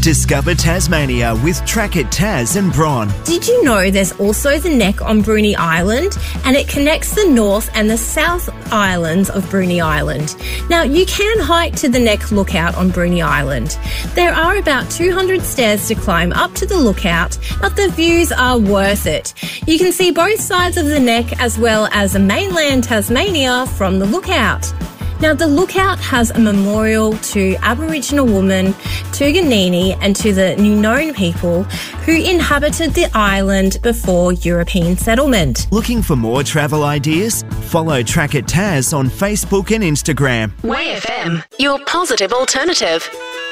Discover Tasmania with Track It Tas and Bron. Did you know there's also the Neck on Bruny Island, and it connects the North and the South Islands of Bruny Island. Now, you can hike to the Neck Lookout on Bruny Island. There are about 200 stairs to climb up to the lookout, but the views are worth it. You can see both sides of the Neck as well as the mainland Tasmania from the lookout. Now, the lookout has a memorial to Aboriginal woman Tuganini and to the Nuknown people who inhabited the island before European settlement. Looking for more travel ideas? Follow Track It Tas on Facebook and Instagram. Way FM, your positive alternative.